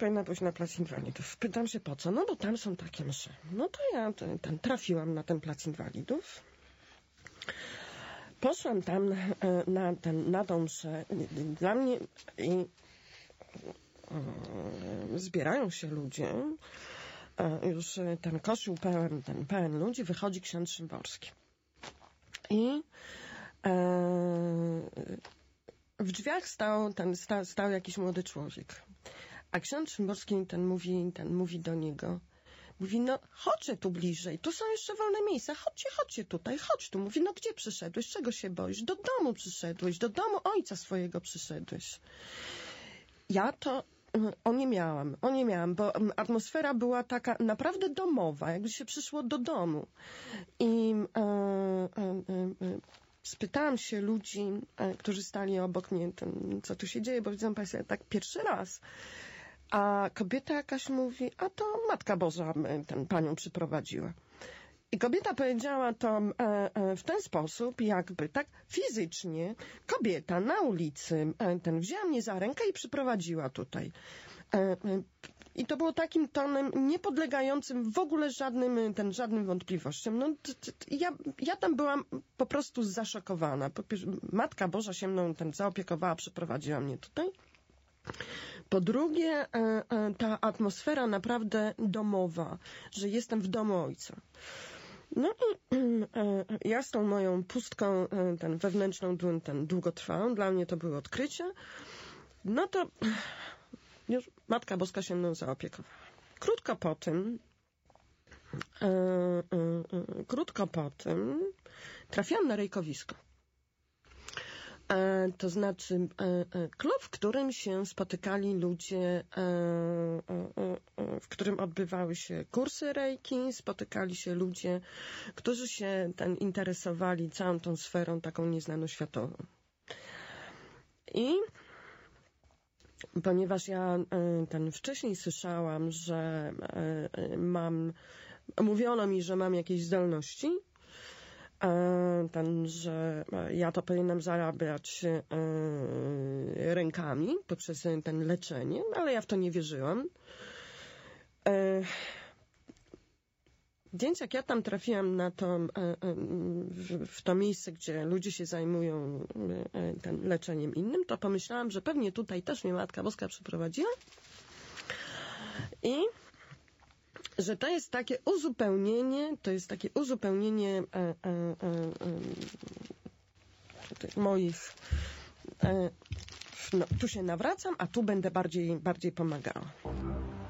powinna pójść na plac inwalidów. Pytam się po co? No bo tam są takie msze. No to ja trafiłam na ten plac inwalidów. Poszłam tam na tą mszę. Dla mnie zbierają się ludzie. Już ten kościół pełen ludzi. Wychodzi ksiądz Szymborski. I w drzwiach stał jakiś młody człowiek. A ksiądz Szymborski mówi do niego, mówi, no chodźcie tu bliżej, tu są jeszcze wolne miejsca, chodźcie tutaj, chodź tu. Mówi, no gdzie przyszedłeś, czego się boisz? Do domu przyszedłeś, do domu ojca swojego przyszedłeś. Ja to nie miałam, bo atmosfera była taka naprawdę domowa, jakby się przyszło do domu. I spytałam się ludzi, którzy stali obok mnie, co tu się dzieje, bo widzą Państwo, ja tak pierwszy raz. A kobieta jakaś mówi, a to Matka Boża panią przyprowadziła. I kobieta powiedziała to w ten sposób, jakby tak fizycznie kobieta na ulicy wzięła mnie za rękę i przyprowadziła tutaj. I to było takim tonem niepodlegającym w ogóle żadnym wątpliwościom. No, ja tam byłam po prostu zaszokowana. Po pierwsze, Matka Boża się mną zaopiekowała, przyprowadziła mnie tutaj. Po drugie, ta atmosfera naprawdę domowa, że jestem w domu ojca. No i ja z tą moją pustką wewnętrzną długotrwałą, dla mnie to były odkrycia, no to już Matka Boska się mną zaopiekowała. Krótko po tym trafiłam na rejkowisko. To znaczy klub, w którym się spotykali ludzie, w którym odbywały się kursy rejki, spotykali się ludzie, którzy się interesowali całą tą sferą taką nieznaną światową. I ponieważ ja wcześniej słyszałam, że mówiono mi, że mam jakieś zdolności, że ja to powinnam zarabiać rękami poprzez leczenie, ale ja w to nie wierzyłam. Więc jak ja tam trafiłam w to miejsce, gdzie ludzie się zajmują leczeniem innym, to pomyślałam, że pewnie tutaj też mnie Matka Boska przyprowadziła i że to jest takie uzupełnienie moich tu się nawracam, a tu będę bardziej pomagała.